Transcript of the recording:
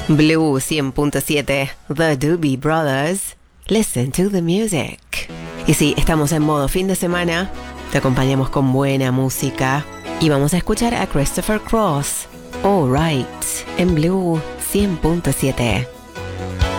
Blue 100.7, The Doobie Brothers. Listen to the music. Y sí, estamos en modo fin de semana. Te acompañamos con buena música. Y vamos a escuchar a Christopher Cross. All Right, en Blue 100.7.